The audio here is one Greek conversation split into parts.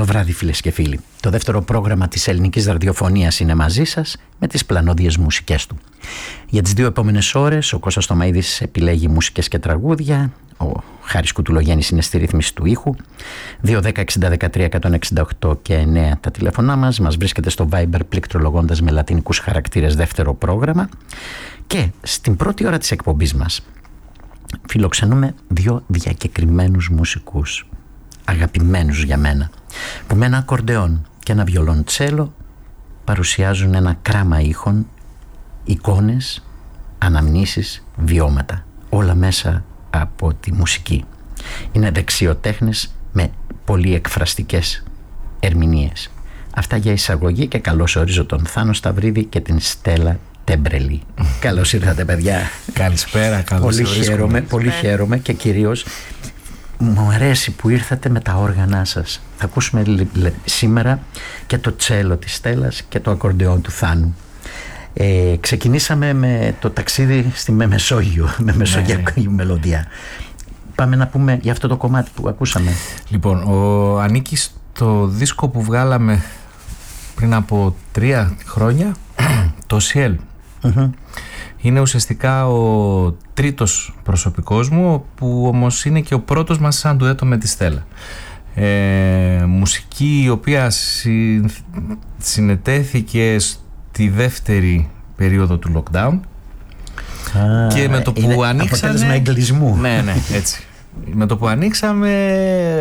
Καλό βράδυ φίλες και φίλοι. Το δεύτερο πρόγραμμα της ελληνικής ραδιοφωνίας είναι μαζί σας με τις πλανόδιες μουσικές του. Για τις 2 επόμενες ώρες ο Κώστας Τωμαΐδης επιλέγει μουσικές και τραγούδια. Ο Χάρης Κουτουλογέννης είναι στη ρύθμιση του ήχου. 2-10-60-13-168 και 9 τα τηλέφωνά μας. Μας βρίσκεται στο Viber πληκτρολογώντας με λατινικούς χαρακτήρες δεύτερο πρόγραμμα. Και στην πρώτη ώρα της εκπομπής μας φιλοξενούμε 2 διακεκριμένους μουσικούς, αγαπημένους για μένα, που με ένα ακορντεόν και ένα βιολοντσέλο παρουσιάζουν ένα κράμα ήχων, εικόνες, αναμνήσεις, βιώματα, όλα μέσα από τη μουσική. Είναι δεξιοτέχνες με πολύ εκφραστικές ερμηνείες. Αυτά για εισαγωγή και καλώς ορίζω τον Θάνο Σταυρίδη και την Στέλλα Τέμπρελη. Καλώς ήρθατε παιδιά. Καλησπέρα, καλώς ήρθατε. Πολύ χαίρομαι και κυρίως μου αρέσει που ήρθατε με τα όργανά σας. Θα ακούσουμε σήμερα και το τσέλο της Στέλλας και το ακορντεόν του Θάνου. Ξεκινήσαμε με το ταξίδι στη Μεσόγειο, με μεσογειακή μελωδία. Πάμε να πούμε για αυτό το κομμάτι που ακούσαμε. Λοιπόν, ανήκει στο δίσκο που βγάλαμε πριν από 3 χρόνια, το Ciel. Είναι ουσιαστικά ο τρίτος προσωπικός μου, που όμως είναι και ο πρώτος μας σαν ντουέτο με τη Στέλλα. Μουσική η οποία συνετέθηκε στη δεύτερη περίοδο του lockdown και με το που ανοίξαμε... αποτέλεσμα εγκλισμού. Ναι, έτσι. Με το που ανοίξαμε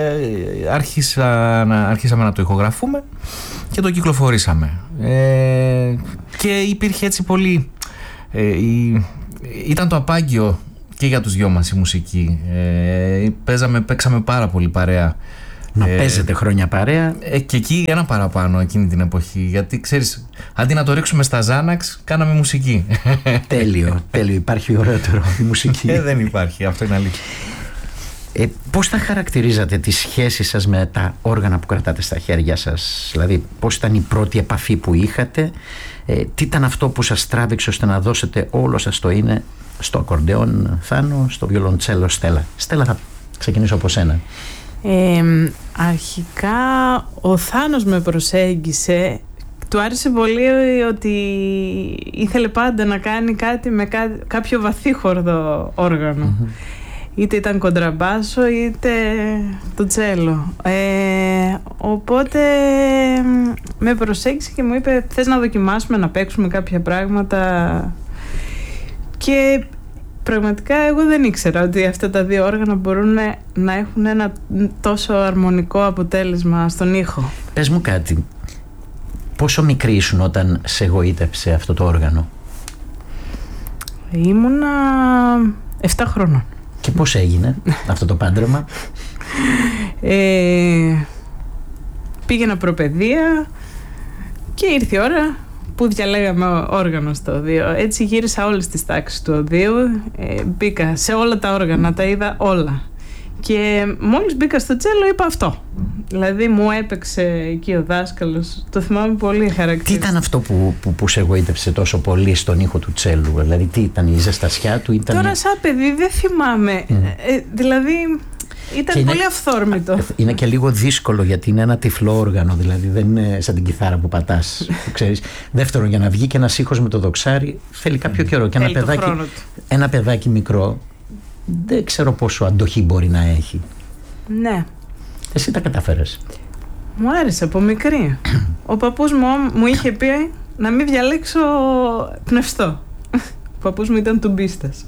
άρχισαμε να το ηχογραφούμε και το κυκλοφορήσαμε. Και υπήρχε έτσι πολύ... ήταν το απάγγιο και για τους δυο μας η μουσική. Παίξαμε πάρα πολύ παρέα. Να παίζετε χρόνια παρέα. Και εκεί ένα παραπάνω εκείνη την εποχή. Γιατί ξέρεις, αντί να το ρίξουμε στα Ζάναξ, κάναμε μουσική. Τέλειο. Υπάρχει ωραιότερο η μουσική. Δεν υπάρχει, αυτό είναι αλήθεια. Πώς θα χαρακτηρίζατε τη σχέση σας με τα όργανα που κρατάτε στα χέρια σας? Δηλαδή πώς ήταν η πρώτη επαφή που είχατε, τι ήταν αυτό που σας τράβηξε ώστε να δώσετε όλο σας το είναι στο ακορντεόν Θάνο, στο βιολοντσέλο Στέλλα? Στέλλα, θα ξεκινήσω από σένα. Αρχικά ο Θάνος με προσέγγισε. Του άρεσε πολύ ότι ήθελε πάντα να κάνει κάτι με κάποιο βαθύχορδο όργανο. Είτε ήταν κοντραμπάσο είτε το τσέλο. Οπότε με προσέγγισε και μου είπε, θες να δοκιμάσουμε να παίξουμε κάποια πράγματα? Και πραγματικά εγώ δεν ήξερα ότι αυτά τα 2 όργανα μπορούν να έχουν ένα τόσο αρμονικό αποτέλεσμα στον ήχο. Πες μου κάτι, πόσο μικρή ήσουν όταν σε εγωίτευσε αυτό το όργανο? Ήμουνα 7 χρόνων. Και πώς έγινε αυτό το πάντρεμα? Πήγαινα προπαιδεία και ήρθε η ώρα που διαλέγαμε όργανο στο οδείο. Έτσι γύρισα όλες τις τάξεις του οδείου, μπήκα σε όλα τα όργανα, τα είδα όλα. Και μόλις μπήκα στο τσέλο είπα αυτό. Δηλαδή μου έπαιξε εκεί ο δάσκαλος, το θυμάμαι πολύ χαρακτηριστικά. Τι ήταν αυτό που σε εγωίτευσε τόσο πολύ στον ήχο του τσέλου? Δηλαδή τι ήταν, η ζεστασιά του? Τώρα σαν παιδί δεν θυμάμαι, δηλαδή ήταν πολύ αυθόρμητο. Είναι και λίγο δύσκολο γιατί είναι ένα τυφλό όργανο, δηλαδή δεν είναι σαν την κιθάρα που πατάς, ξέρεις. Δεύτερον, για να βγει και ένας ήχος με το δοξάρι θέλει κάποιο καιρό. Και ένα παιδάκι μικρό δεν ξέρω πόσο αντοχή μπορεί να έχει. Ναι. Εσύ τα κατάφερες? Μου άρεσε από μικρή. Ο παππούς μου είχε πει να μην διαλέξω πνευστό. Ο παππούς μου ήταν τουμπίστας.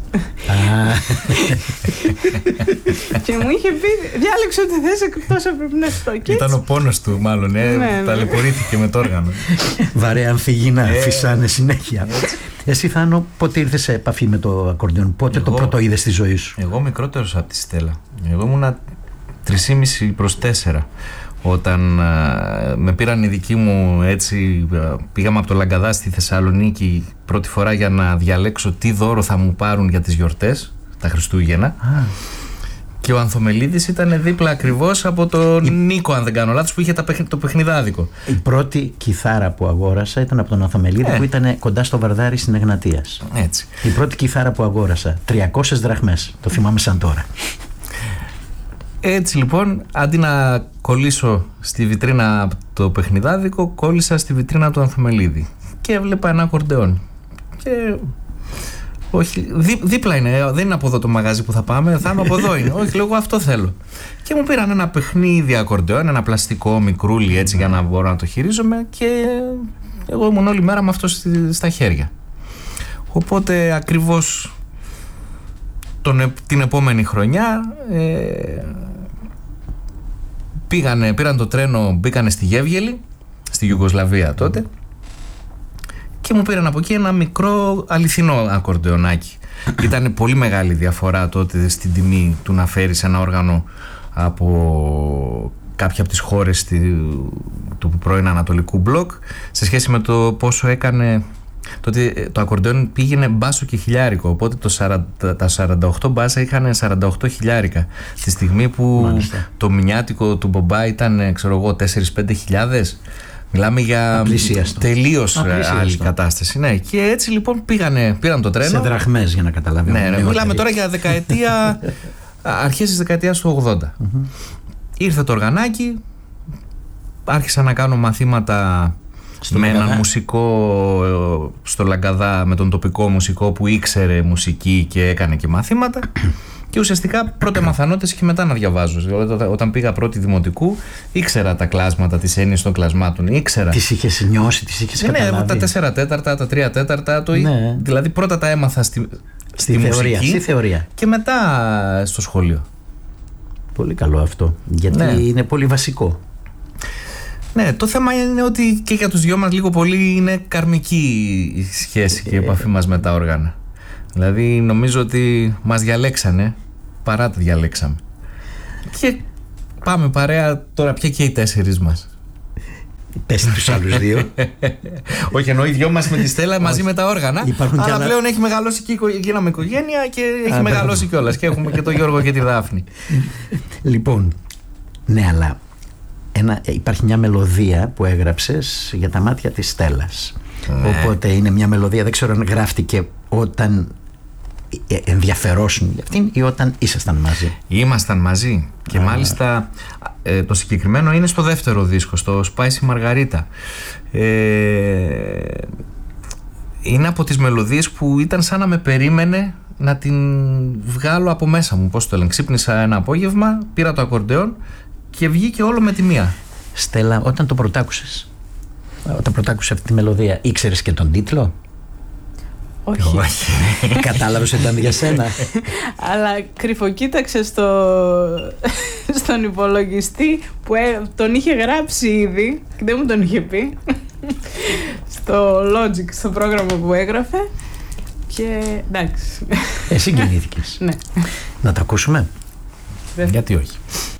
Και μου είχε πει διάλεξε ό,τι θες εκτός από πνευστό. Ήταν ο πόνος του μάλλον, ταλαιπωρήθηκε με το όργανο. Βαρέα αμφιγίνα, φυσάνε συνέχεια. Εσύ Θάνο, πότε ήρθες σε επαφή με το ακορντεόν? Πότε το πρώτο είδες στη ζωή σου? Εγώ μικρότερος από τη Στέλλα. Εγώ ήμουνα 3,5 προς 4 όταν με πήραν οι δικοί μου, έτσι πήγαμε από το Λαγκαδά στη Θεσσαλονίκη πρώτη φορά για να διαλέξω τι δώρο θα μου πάρουν για τις γιορτές, τα Χριστούγεννα. Και ο Ανθομελίδης ήταν δίπλα ακριβώς από τον Νίκο, αν δεν κάνω λάθος, που είχε το παιχνιδάδικο. Η πρώτη κιθάρα που αγόρασα ήταν από τον Ανθομελίδη, που ήταν κοντά στο Βαρδάρι στην Εγνατίας. Έτσι. Η πρώτη κιθάρα που αγόρασα, 300 δραχμές, το θυμάμαι σαν τώρα. Έτσι λοιπόν, αντί να κολλήσω στη βιτρίνα το παιχνιδάδικο, κόλλησα στη βιτρίνα του Ανθομελίδη και έβλεπα ένα ακορντεόν. Και όχι, δίπλα είναι, δεν είναι από εδώ το μαγαζί που θα πάμε, θα είμαι από εδώ είναι. Όχι, λέω εγώ αυτό θέλω. Και μου πήραν ένα παιχνίδι ακορντεόν, ένα πλαστικό μικρούλι έτσι για να μπορώ να το χειρίζομαι, και εγώ ήμουν όλη μέρα με αυτό στα χέρια. Οπότε ακριβώς την επόμενη χρονιά πήραν το τρένο, μπήκανε στη Γεύγελη, στη Ιουγκοσλαβία τότε, και μου πήραν από εκεί ένα μικρό αληθινό ακορντεονάκι. Ήταν πολύ μεγάλη διαφορά τότε στην τιμή του να φέρεις ένα όργανο από κάποια από τις χώρες του πρώην Ανατολικού Μπλοκ σε σχέση με το πόσο έκανε. Τότε το ακορντεόν πήγαινε μπάσο και χιλιάρικο, οπότε τα 48 μπάσα είχαν 48 χιλιάρικα. Τη στιγμή που το μηνιάτικο του Μπομπά ήταν, ξέρω εγώ, 4-5 χιλιάδες. Μιλάμε για τελείως άλλη κατάσταση. Ναι. Και έτσι λοιπόν πήραν το τρένο. Σε δραχμές, για να καταλαβαίνω. Ναι, μιλάμε τώρα για δεκαετία, αρχές της δεκαετίας του 80. Ήρθε το οργανάκι, άρχισα να κάνω μαθήματα με έναν μουσικό στο Λαγκαδά, με τον τοπικό μουσικό που ήξερε μουσική και έκανε και μαθήματα. Και ουσιαστικά πρώτα μαθανότες και μετά να διαβάζω. Όταν πήγα πρώτη δημοτικού, ήξερα τα κλάσματα, τις έννοιες των κλασμάτων. Τις είχες νιώσει, τις είχες καταλάβει. Ναι, τα 4 τέταρτα, τα 3 τέταρτα. Ναι. Δηλαδή πρώτα τα έμαθα στη θεωρία. Και μετά στο σχολείο. Πολύ καλό αυτό, γιατί είναι πολύ βασικό. Ναι, το θέμα είναι ότι και για τους δυο μας λίγο πολύ είναι καρμική η σχέση και η επαφή μας με τα όργανα. Δηλαδή νομίζω ότι μας διαλέξανε παρά τα διαλέξαμε. Και πάμε παρέα τώρα πια και οι 4 μας. Πες τους άλλους 2. Όχι, εννοώ οι δυο μας με τη Στέλλα μαζί με τα όργανα. Αλλά πλέον έχει μεγαλώσει και γίναμε οικογένεια και έχει μεγαλώσει κιόλας. Και έχουμε και τον Γιώργο και τη Δάφνη. Λοιπόν, ναι, αλλά υπάρχει μια μελωδία που έγραψες για τα μάτια της Στέλλας. Οπότε είναι μια μελωδία, δεν ξέρω αν γράφτηκε όταν ενδιαφερόσουν για αυτήν ή όταν ήσασταν μαζί. Ήμασταν μαζί και μάλιστα το συγκεκριμένο είναι στο δεύτερο δίσκο, στο Spicy Margarita. Είναι από τις μελωδίες που ήταν σαν να με περίμενε να την βγάλω από μέσα μου. Πώς το λένε, ξύπνησα ένα απόγευμα, πήρα το ακορντεόν και βγήκε όλο με τη μία. Στέλλα, όταν πρωτάκουσες αυτή τη μελωδία, ήξερες και τον τίτλο? Όχι. Κατάλαβες ότι ήταν για σένα? Αλλά κρυφοκοίταξε στον υπολογιστή που τον είχε γράψει ήδη και δεν μου τον είχε πει. Στο Logic, στο πρόγραμμα που έγραφε. Και εντάξει. Συγκινήθηκες. Ναι. Να το ακούσουμε? Γιατί όχι.